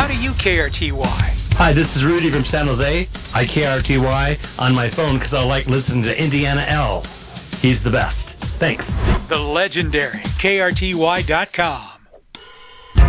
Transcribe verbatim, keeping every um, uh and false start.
How do you K R T Y? Hi, this is Rudy from San Jose. I K R T Y on my phone because I like listening to Indiana L. He's the best. Thanks. The legendary K R T Y dot com.